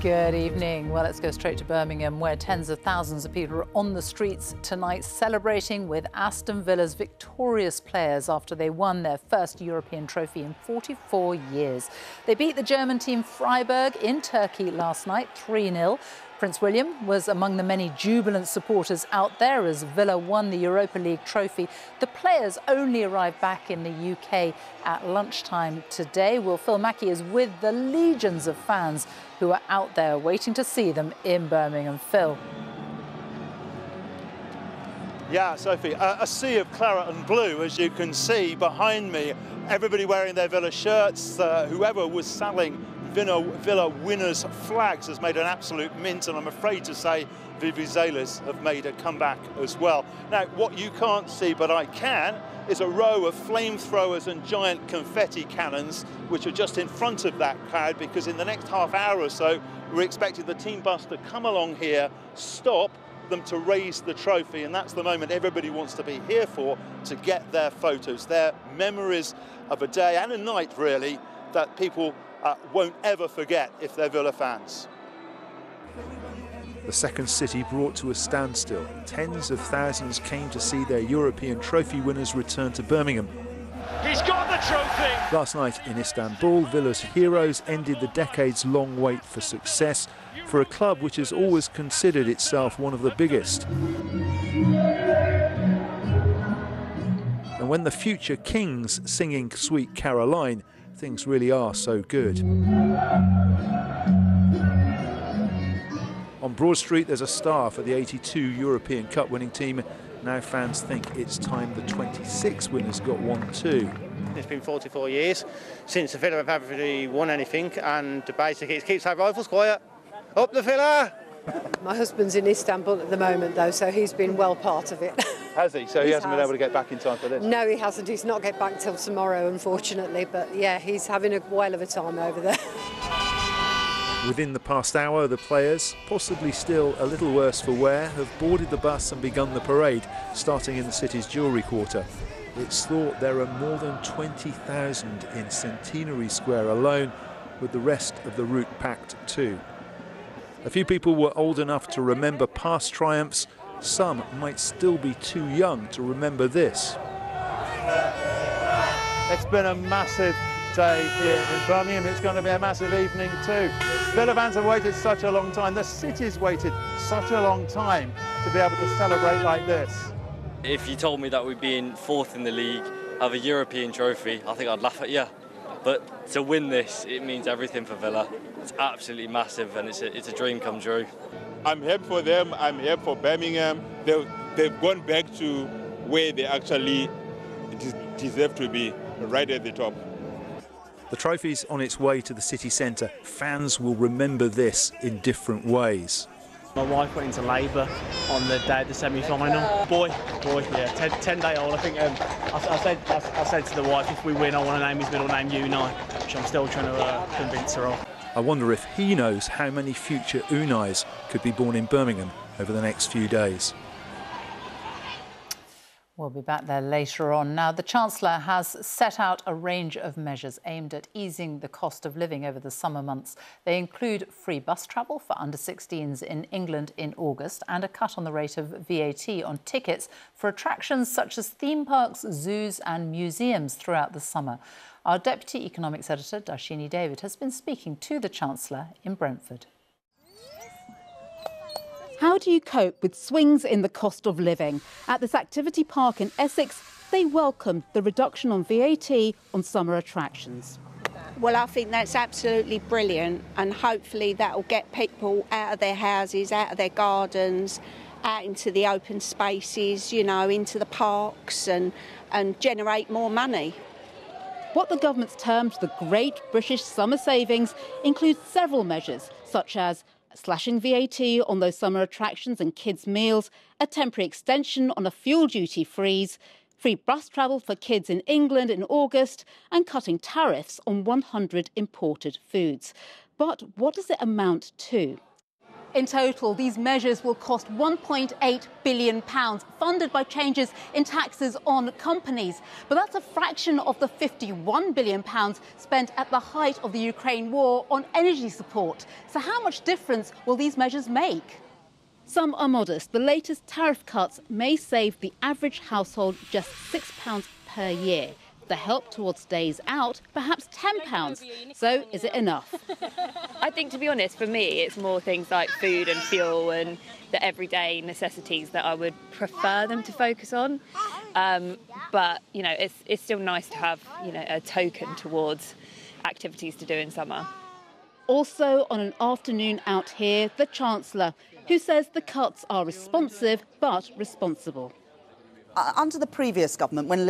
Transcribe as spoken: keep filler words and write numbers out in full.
Good evening. Well, let's go straight to Birmingham, where tens of thousands of people are on the streets tonight celebrating with Aston Villa's victorious players after they won their first European trophy in forty-four years. They beat the German team Freiburg in Turkey last night, three nil. Prince William was among the many jubilant supporters out there as Villa won the Europa League trophy. The players only arrived back in the U K at lunchtime today. Well, Phil Mackey is with the legions of fans who are out there waiting to see them in Birmingham. Phil. Yeah, Sophie, a, a sea of claret and blue, as you can see behind me. Everybody wearing their Villa shirts. Uh, whoever was selling Villa, Villa winners' flags has made an absolute mint, and I'm afraid to say Vuvuzelas have made a comeback as well. Now, what you can't see, but I can, is a row of flamethrowers and giant confetti cannons, which are just in front of that crowd, because in the next half hour or so, we're expecting the team bus to come along here, stop them to raise the trophy, and that's the moment everybody wants to be here for, to get their photos, their memories of a day and a night, really, that people Uh, won't ever forget if they're Villa fans. The second city brought to a standstill. Tens of thousands came to see their European trophy winners return to Birmingham. He's got the trophy! Last night in Istanbul, Villa's heroes ended the decades-long wait for success for a club which has always considered itself one of the biggest. And when the future kings singing Sweet Caroline, things really are so good. On Broad Street, there's a star for the eighty-two European Cup winning team. Now fans think it's time the twenty-six winners got one too. It's been forty-four years since the Villa have ever won anything, and basically it keeps our rivals quiet. Up the Villa! My husband's in Istanbul at the moment, though, so he's been well part of it. Has he? So he He hasn't has. been able to get back in time for this? No, he hasn't. He's not get back till tomorrow, unfortunately. But yeah, he's having a whale of a time over there. Within the past hour, the players, possibly still a little worse for wear, have boarded the bus and begun the parade, starting in the city's jewellery quarter. It's thought there are more than twenty thousand in Centenary Square alone, with the rest of the route packed too. A few people were old enough to remember past triumphs. Some might still be too young to remember this. It's been a massive day here in Birmingham. It's going to be a massive evening too. Villa fans have waited such a long time. The city's waited such a long time to be able to celebrate like this. If you told me that we'd be in fourth in the league, have a European trophy, I think I'd laugh at you. But to win this, it means everything for Villa. It's absolutely massive, and it's a, it's a dream come true. I'm here for them, I'm here for Birmingham. They've, they've gone back to where they actually deserve to be, right at the top. The trophy's on its way to the city centre. Fans will remember this in different ways. My wife went into labour on the day of the semi-final. Boy, boy, yeah, ten, ten day old. I think um, I, I said I, I said to the wife, if we win, I want to name his middle name Unai, which I'm still trying to uh, convince her of. I wonder if he knows how many future Unais could be born in Birmingham over the next few days. We'll be back there later on. Now, the Chancellor has set out a range of measures aimed at easing the cost of living over the summer months. They include free bus travel for under sixteens in England in August and a cut on the rate of V A T on tickets for attractions such as theme parks, zoos and museums throughout the summer. Our Deputy Economics Editor, Darshini David, has been speaking to the Chancellor in Brentford. How do you cope with swings in the cost of living? At this activity park in Essex, they welcomed the reduction on V A T on summer attractions. Well, I think that's absolutely brilliant, and hopefully that will get people out of their houses, out of their gardens, out into the open spaces, you know, into the parks, and, and generate more money. What the government's termed the Great British Summer Savings includes several measures, such as slashing V A T on those summer attractions and kids' meals, a temporary extension on a fuel duty freeze, free bus travel for kids in England in August, and cutting tariffs on one hundred imported foods. But what does it amount to? In total, these measures will cost one point eight billion pounds, funded by changes in taxes on companies. But that's a fraction of the fifty-one billion pounds spent at the height of the Ukraine war on energy support. So how much difference will these measures make? Some are modest. The latest tariff cuts may save the average household just six pounds per year. The help towards days out, perhaps ten pounds. So is it enough? I think, to be honest, for me, it's more things like food and fuel and the everyday necessities that I would prefer them to focus on. Um, but, you know, it's, it's still nice to have, you know, a token towards activities to do in summer. Also on an afternoon out here, the Chancellor, who says the cuts are responsive but responsible. Uh, under the previous government, when